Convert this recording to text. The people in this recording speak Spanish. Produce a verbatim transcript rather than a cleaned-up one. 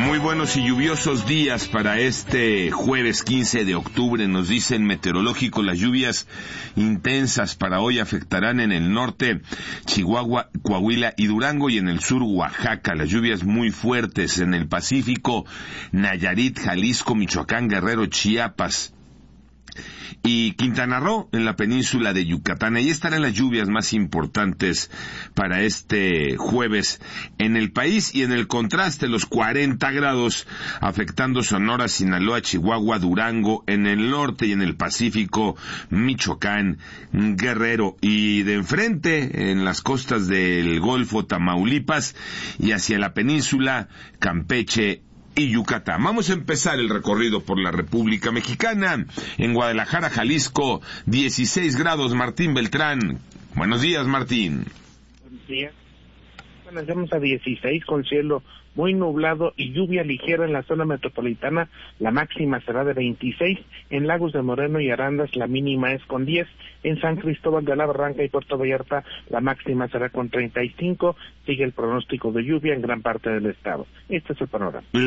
Muy buenos y lluviosos días para este jueves quince de octubre. Nos dicen meteorológico, las lluvias intensas para hoy afectarán en el norte Chihuahua, Coahuila y Durango, y en el sur Oaxaca. Las lluvias muy fuertes en el Pacífico, Nayarit, Jalisco, Michoacán, Guerrero, Chiapas y Quintana Roo, en la península de Yucatán. Ahí estarán las lluvias más importantes para este jueves en el país, y en el contraste los cuarenta grados afectando Sonora, Sinaloa, Chihuahua, Durango, en el norte y en el Pacífico, Michoacán, Guerrero, y de enfrente en las costas del Golfo, Tamaulipas, y hacia la península, Campeche y Yucatán. Vamos a empezar el recorrido por la República Mexicana. En Guadalajara, Jalisco, dieciséis grados. Martín Beltrán. Buenos días, Martín. Buenos días. Bueno, estamos a dieciséis con cielo muy nublado y lluvia ligera en la zona metropolitana. La máxima será de veintiséis. En Lagos de Moreno y Arandas la mínima es con diez. En San Cristóbal de la Barranca y Puerto Vallarta la máxima será con treinta y cinco. Sigue el pronóstico de lluvia en gran parte del estado. Este es el panorama.